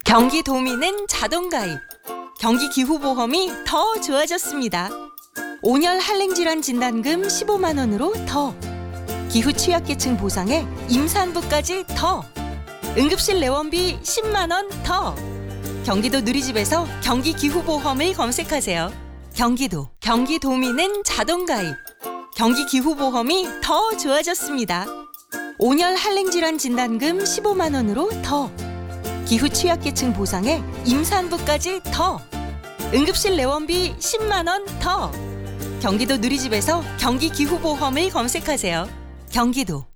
경기도민은 자동가입. 경기기후보험이 더 좋아졌습니다. 온열 한랭질환 진단금 15만 원으로 더. 기후 취약계층 보상에 임산부까지 더. 응급실 내원비 10만 원 더. 경기도 누리집에서 경기기후보험을 검색하세요. 경기도민은 자동가입. 경기기후보험이 더 좋아졌습니다. 온열 한랭질환 진단금 15만 원으로 더. 기후 취약계층 보상에 임산부까지 더. 응급실 내원비 10만 원 더. 경기도 누리집에서 경기기후보험을 검색하세요. 경기도